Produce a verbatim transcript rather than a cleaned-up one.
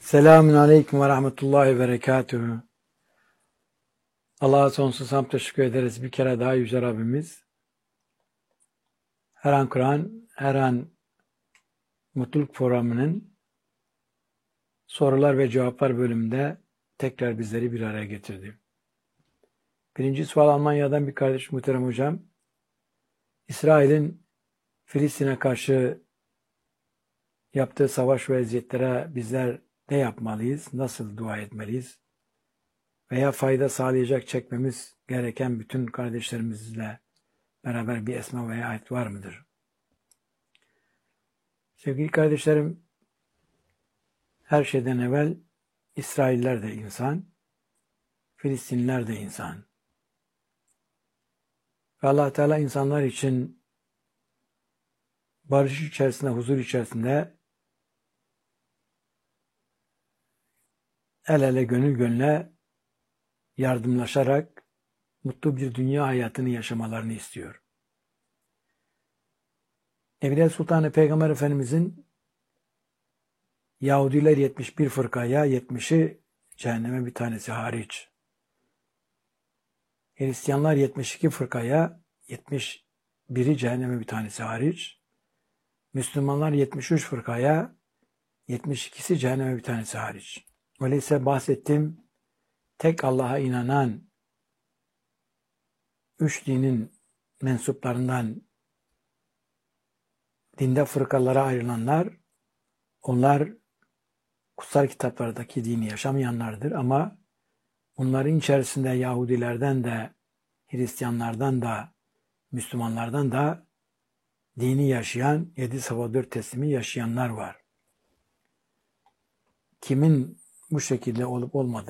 Selamun Aleyküm ve Rahmetullahi ve Berekatühü. Allah'a sonsuz hamd teşekkür ederiz. Bir kere daha Yüce Rabbimiz her an Kur'an, her an Mutluluk Programı'nın sorular ve cevaplar bölümünde tekrar bizleri bir araya getirdi. Birinci sual Almanya'dan bir kardeş muhterem hocam. İsrail'in Filistin'e karşı yaptığı savaş ve eziyetlere bizler ne yapmalıyız? Nasıl dua etmeliyiz? Veya fayda sağlayacak çekmemiz gereken bütün kardeşlerimizle beraber bir esma veya ayet var mıdır? Sevgili kardeşlerim, her şeyden evvel İsrailler de insan, Filistinliler de insan. Ve Allah Teala insanlar için barış içerisinde, huzur içerisinde el ele gönül gönüle yardımlaşarak mutlu bir dünya hayatını yaşamalarını istiyor. Evliya Sultan Peygamber Efendimizin Yahudiler yetmiş bir fırkaya, yetmişi cehenneme bir tanesi hariç. Hristiyanlar yetmiş iki fırkaya, yetmiş biri cehenneme bir tanesi hariç. Müslümanlar yetmiş üç fırkaya, yetmiş ikisi cehenneme bir tanesi hariç. Öyleyse bahsettiğim tek Allah'a inanan üç dinin mensuplarından dinde fırkalara ayrılanlar, onlar kutsal kitaplardaki dini yaşamayanlardır ama bunların içerisinde Yahudilerden de, Hristiyanlardan da, Müslümanlardan da dini yaşayan, yedi Salvador teslimi yaşayanlar var. Kimin bu şekilde olup olmadığı